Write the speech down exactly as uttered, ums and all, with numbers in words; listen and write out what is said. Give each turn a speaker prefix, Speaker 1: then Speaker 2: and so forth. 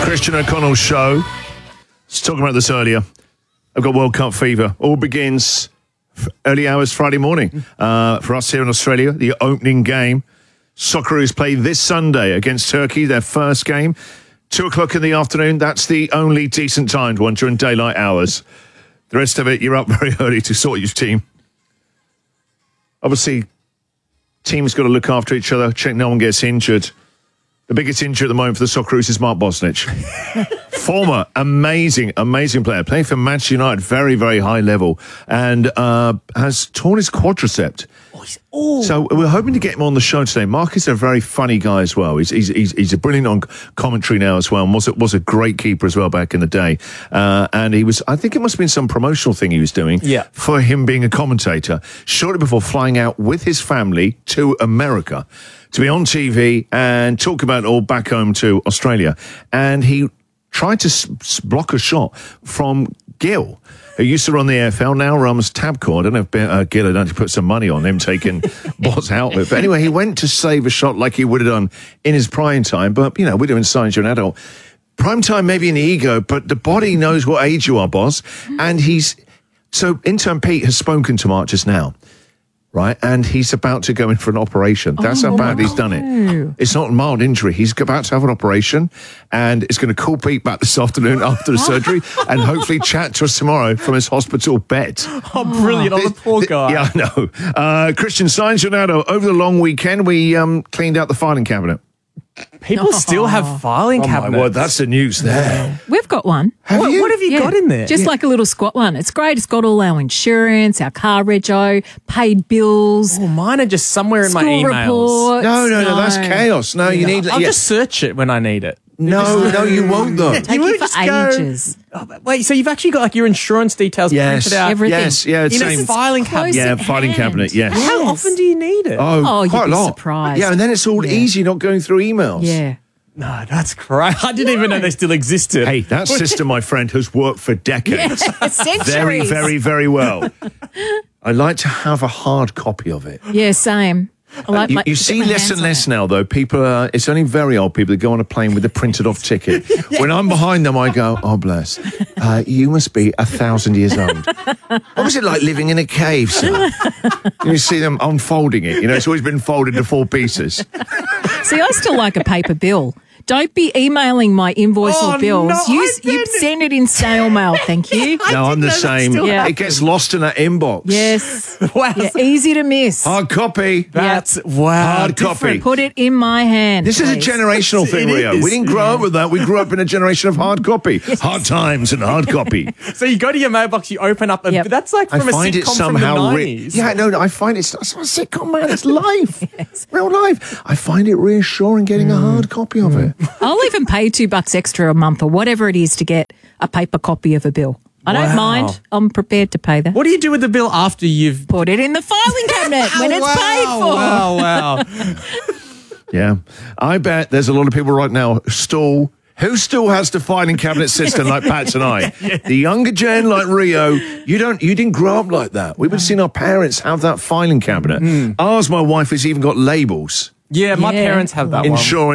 Speaker 1: Christian O'Connell Show. I was talking about this earlier. I've got World Cup fever. All begins early hours Friday morning. Uh, for us here in Australia, the opening game. Socceroos play this Sunday against Turkey, their first game. Two o'clock in the afternoon. That's the only decent timed one during daylight hours. The rest of it, you're up very early to sort your team. Obviously, teams got to look after each other, check no one gets injured. The biggest injury at the moment for the Socceroos is Mark Bosnich. Former amazing, amazing player, playing for Manchester United, very, very high level, and uh, has torn his quadricep.
Speaker 2: Oh, he's, oh.
Speaker 1: So we're hoping to get him on the show today. Mark is a very funny guy as well. He's he's he's, he's a brilliant on commentary now as well, and was was a great keeper as well back in the day. Uh, and he was, I think it must have been some promotional thing he was doing
Speaker 2: yeah.
Speaker 1: for him being a commentator shortly before flying out with his family to America to be on T V and talk about it all back home to Australia. And he tried to s- block a shot from Gill, who used to run the A F L, now runs Tabcorp. I don't know if uh, Gill had actually put some money on him taking Boz out with. But anyway, he went to save a shot like he would have done in his prime time. But, you know, we're doing science, you're an adult. Prime time, maybe an ego, but the body knows what age you are, Boz. And he's... So, intern Pete has spoken to Mark just now. Right, and he's about to go in for an operation. That's
Speaker 3: oh,
Speaker 1: how bad he's done it. It's not a mild injury. He's about to have an operation, and it's going to call Pete back this afternoon after the surgery, and hopefully chat to us tomorrow from his hospital bed.
Speaker 2: Oh, brilliant. Oh, the poor guy.
Speaker 1: Yeah, I know. Uh, Christian Sainz Ronaldo, over the long weekend, we um, cleaned out the filing cabinet.
Speaker 2: People still have filing
Speaker 1: Oh,
Speaker 2: cabinets.
Speaker 1: my word, that's the news there.
Speaker 3: We've got one.
Speaker 1: Have
Speaker 2: what,
Speaker 1: you?
Speaker 2: what have you
Speaker 3: Yeah,
Speaker 2: got in there?
Speaker 3: Just
Speaker 2: Yeah.
Speaker 3: like a little squat one. It's great. It's got all our insurance, our car rego, paid bills,
Speaker 2: Oh, mine are just somewhere in my
Speaker 3: school
Speaker 2: emails.
Speaker 3: reports.
Speaker 1: No, no, no, that's chaos. No, you need...
Speaker 2: I'll
Speaker 1: yeah.
Speaker 2: just search it when I need it.
Speaker 1: No, no, you won't, though.
Speaker 3: Take
Speaker 2: won't
Speaker 3: you for
Speaker 2: just go-
Speaker 3: ages.
Speaker 2: Oh, but wait, so you've actually got like your insurance details
Speaker 1: Yes,
Speaker 2: printed out
Speaker 3: Everything.
Speaker 1: yes, yeah, it's
Speaker 2: in a
Speaker 1: same.
Speaker 2: filing cabinet?
Speaker 3: Close
Speaker 1: Yeah,
Speaker 3: at
Speaker 1: filing
Speaker 3: hand.
Speaker 1: cabinet, yes.
Speaker 2: How
Speaker 3: Yes.
Speaker 2: often do you need it?
Speaker 1: Oh,
Speaker 3: Oh, you'd
Speaker 1: quite a
Speaker 3: be
Speaker 1: lot.
Speaker 3: surprised.
Speaker 1: Yeah, and then it's all
Speaker 3: Yeah.
Speaker 1: easy, not going through emails.
Speaker 3: Yeah.
Speaker 2: No, that's great. I didn't even know they still existed.
Speaker 1: Hey, that system, my friend, has worked for decades.
Speaker 3: Centuries.
Speaker 1: Very, very, very well. I like to have a hard copy of it.
Speaker 3: Yeah, same. I like
Speaker 1: You,
Speaker 3: my,
Speaker 1: you
Speaker 3: get
Speaker 1: see
Speaker 3: my
Speaker 1: less
Speaker 3: hands
Speaker 1: and
Speaker 3: on
Speaker 1: less
Speaker 3: it.
Speaker 1: now, though. People, are, it's only very old people that go on a plane with a printed off ticket. When I'm behind them, I go, oh, bless. Uh, you must be a thousand years old. What was it like living in a cave, sir? You see them unfolding it. You know, it's always been folded into four pieces.
Speaker 3: See, I still like a paper bill. Don't be emailing my invoice
Speaker 2: Oh,
Speaker 3: or bills.
Speaker 2: no,
Speaker 3: you,
Speaker 2: I
Speaker 3: you
Speaker 2: didn't.
Speaker 3: send it in snail mail, thank you.
Speaker 1: No, I'm the
Speaker 2: know that
Speaker 1: same.
Speaker 2: still
Speaker 3: Yeah.
Speaker 1: It gets lost in that inbox.
Speaker 3: Yes.
Speaker 2: Wow.
Speaker 3: Yeah, easy to miss.
Speaker 1: Hard copy.
Speaker 2: That's wow.
Speaker 1: Hard
Speaker 2: different.
Speaker 1: copy.
Speaker 3: Put it in my hand.
Speaker 1: This is a
Speaker 3: please.
Speaker 1: generational thing,
Speaker 2: It
Speaker 1: Rio.
Speaker 2: is.
Speaker 1: We didn't grow up with that. We grew up in a generation of hard copy. Hard times and hard copy.
Speaker 2: So you go to your mailbox, you open up, and
Speaker 3: Yep.
Speaker 2: that's like
Speaker 1: I
Speaker 2: from a
Speaker 1: find
Speaker 2: sitcom
Speaker 1: it somehow
Speaker 2: from the
Speaker 1: re-
Speaker 2: nineties.
Speaker 1: Yeah, no, no, I find it's it's not a sitcom, man. It's life. Real life. I find it reassuring getting a hard copy of it.
Speaker 3: I'll even pay two bucks extra a month or whatever it is to get a paper copy of a bill. I don't
Speaker 2: Wow.
Speaker 3: mind. I'm prepared to pay that.
Speaker 2: What do you do with the bill after you've
Speaker 3: Put it in the filing cabinet when it's
Speaker 2: wow,
Speaker 3: paid for.
Speaker 2: Wow, wow.
Speaker 1: Yeah. I bet there's a lot of people right now still who still has the filing cabinet system like Pat and I. The younger gen like Rio, you don't you didn't grow up like that. We've been seeing our parents have that filing cabinet. Ours, my wife, has even got labels.
Speaker 2: Yeah, my
Speaker 3: Yeah.
Speaker 2: parents have that one.
Speaker 1: Insurance